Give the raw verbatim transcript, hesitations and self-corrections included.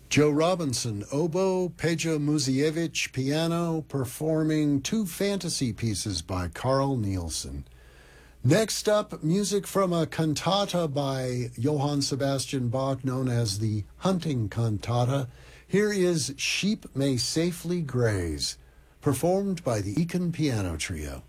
Joe Robinson, oboe, Peja Muzievich, piano, performing two fantasy pieces by Carl Nielsen. Next up, music from a cantata by Johann Sebastian Bach known as the Hunting Cantata. Here is Sheep May Safely Graze, performed by the Eakin Piano Trio.